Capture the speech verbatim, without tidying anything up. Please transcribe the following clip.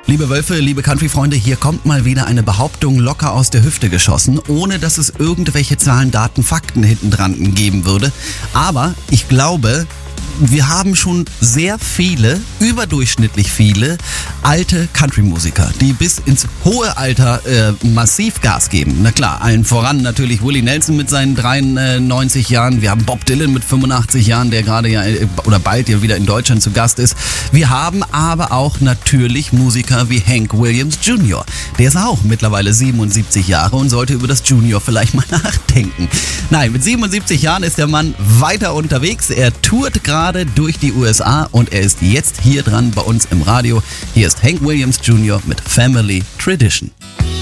Liebe Wölfe, liebe Country-Freunde, hier kommt mal wieder eine Behauptung locker aus der Hüfte geschossen, ohne dass es irgendwelche Zahlen, Daten, Fakten hinten dran geben würde. Aber ich glaube, wir haben schon sehr viele, überdurchschnittlich viele, alte Country-Musiker, die bis ins hohe Alter äh, massiv Gas geben. Na klar, allen voran natürlich Willie Nelson mit seinen dreiundneunzig Jahren. Wir haben Bob Dylan mit fünfundachtzig Jahren, der gerade ja oder bald ja wieder in Deutschland zu Gast ist. Wir haben aber auch natürlich Musiker wie Hank Williams Junior Der ist auch mittlerweile siebenundsiebzig Jahre und sollte über das Junior vielleicht mal nachdenken. Nein, mit siebenundsiebzig Jahren ist der Mann weiter unterwegs. Er tourt gerade durch die U S A und er ist jetzt hier dran bei uns im Radio. Hier ist Hank Williams Junior mit Family Tradition.